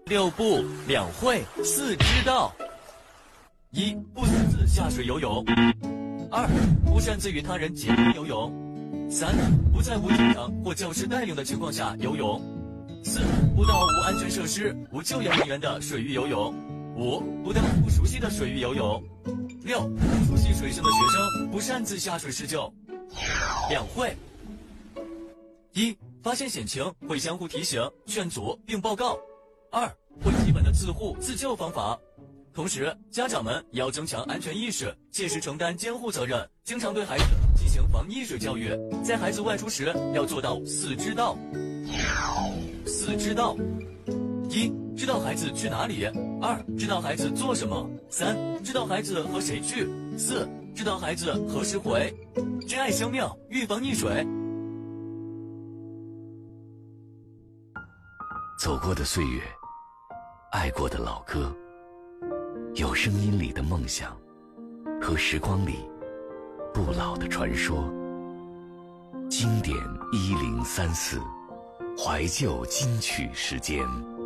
6不2会4知道：1. 不私自下水游泳；2. 不擅自与他人结伴游泳；3. 不在无经常或教师带领的情况下游泳；4. 不到无安全设施、无救援人员的水域游泳；5. 不到不熟悉的水域游泳；6. 不熟悉水性的学生不擅自下水施救。2会：1. 发现险情会相互提醒、劝阻并报告；2. 会基本的自护自救方法。同时，家长们也要增强安全意识，切实承担监护责任，经常对孩子进行防溺水教育。在孩子外出时，要做到4知道。4知道：1. 知道孩子去哪里；2. 知道孩子做什么；3. 知道孩子和谁去；4. 知道孩子何时回。珍爱生命，预防溺水。 走过的岁月，爱过的老歌，有声音里的梦想，和时光里不老的传说。经典1034，怀旧金曲时间。